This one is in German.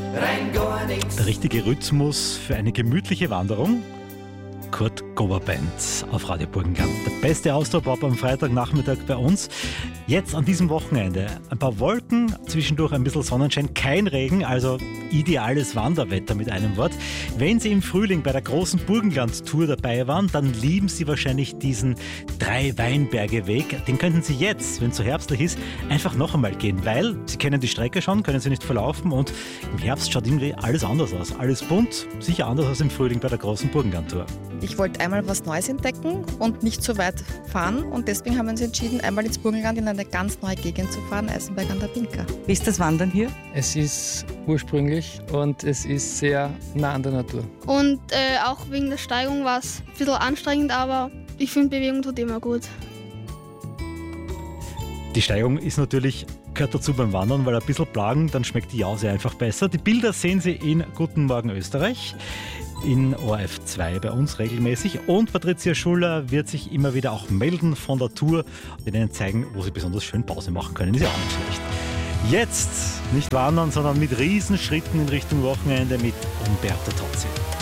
rein gar nichts. Der richtige Rhythmus für eine gemütliche Wanderung? Kurt Gober-Band auf Radio Burgenland. Der beste Austropop am Freitagnachmittag bei uns. Jetzt an diesem Wochenende ein paar Wolken, zwischendurch ein bisschen Sonnenschein, kein Regen, also ideales Wanderwetter mit einem Wort. Wenn Sie im Frühling bei der großen Burgenland-Tour dabei waren, dann lieben Sie wahrscheinlich diesen Drei-Weinberge-Weg. Den könnten Sie jetzt, wenn es so herbstlich ist, einfach noch einmal gehen, weil Sie kennen die Strecke schon, können Sie nicht verlaufen und im Herbst schaut irgendwie alles anders aus. Alles bunt, sicher anders als im Frühling bei der großen Burgenland-Tour. Ich wollte einmal was Neues entdecken und nicht so weit fahren und deswegen haben wir uns entschieden, einmal ins Burgenland in eine ganz neue Gegend zu fahren, Eisenberg an der Pinka. Wie ist das Wandern hier? Es ist ursprünglich und es ist sehr nah an der Natur. Und auch wegen der Steigung war es ein bisschen anstrengend, aber ich finde, Bewegung tut immer gut. Die Steigung ist natürlich, gehört dazu beim Wandern, weil ein bisschen plagen, dann schmeckt die Jause einfach besser. Die Bilder sehen Sie in Guten Morgen Österreich, in ORF 2 bei uns regelmäßig. Und Patricia Schuller wird sich immer wieder auch melden von der Tour und Ihnen zeigen, wo Sie besonders schön Pause machen können. Ist ja auch nicht schlecht. Jetzt nicht wandern, sondern mit Riesenschritten in Richtung Wochenende mit Umberto Tozzi.